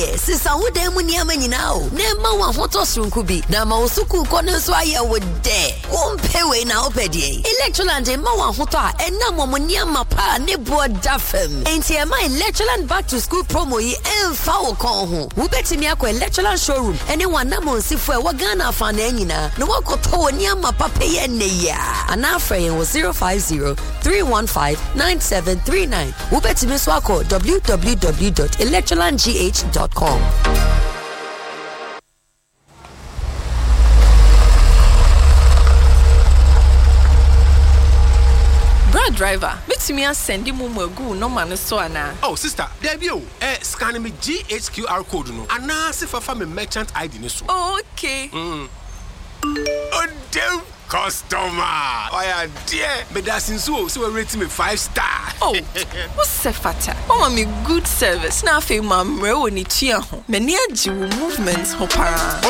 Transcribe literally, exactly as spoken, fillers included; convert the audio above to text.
Sisa wo dem niam nyina o. Na ma wa hoto sonku bi. Na ma osuku ko ne so aye wo de. Wo mpewe na opedie. Electroland ma wa hoto a enam mo niam pa ne bo da fam. Enti e ma Electroland back to school promo yi emfa wo kon ho. Wo betimi akọ Electroland showroom ene wana mo nsifo e wa Ghana fa na nyina. No wakoto wo niam pa pe ye ne ya. Ana afre wo zero five zero three one five nine seven three nine. Wo betimi so akọ w w w dot electroland g h dot com. Brad driver, bet me a send him go no man so ana. Oh sister, there be o. Eh scan me G H Q R code no. Ana se fa me merchant I D ne so. Oh, okay. Mm. Oh damn customer. Oh yeah, dear. Me da sinso so we rate me five star. Oh. What's the fata? Oh me good service. Na fe ma mre woni tua ho. Me ne agi movements ho para.